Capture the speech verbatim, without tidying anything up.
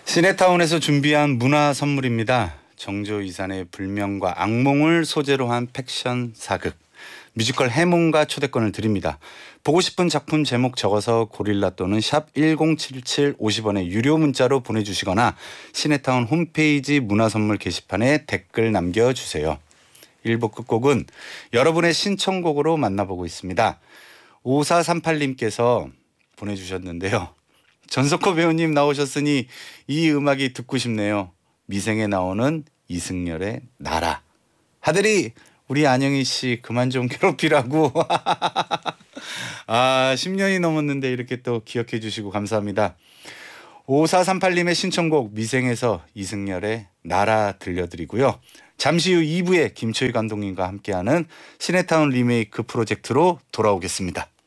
시네타운에서 준비한 문화 선물입니다. 정조 이산의 불명과 악몽을 소재로 한 팩션 사극 뮤지컬 해몽과 초대권을 드립니다. 보고 싶은 작품 제목 적어서 고릴라 또는 샵 일공칠칠 오십 원의 유료 문자로 보내주시거나 시네타운 홈페이지 문화선물 게시판에 댓글 남겨주세요. 일 부 끝곡은 여러분의 신청곡으로 만나보고 있습니다. 오사삼팔 님께서 보내주셨는데요. 전석호 배우님 나오셨으니 이 음악이 듣고 싶네요. 미생에 나오는 이승열의 나라. 하들이 우리 안영희 씨 그만 좀 괴롭히라고. 아, 십 년이 넘었는데 이렇게 또 기억해 주시고 감사합니다. 오사삼팔 님의 신청곡 미생에서 이승열의 나라 들려드리고요. 잠시 후 이 부에 김초희 감독님과 함께하는 시네타운 리메이크 프로젝트로 돌아오겠습니다.